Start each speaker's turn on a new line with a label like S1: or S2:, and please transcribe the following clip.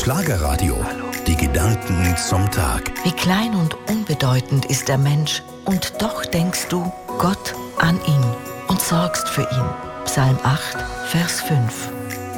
S1: Schlagerradio. Die Gedanken zum Tag.
S2: Wie klein und unbedeutend ist der Mensch, und doch denkst du Gott an ihn und sorgst für ihn. Psalm 8, Vers 5.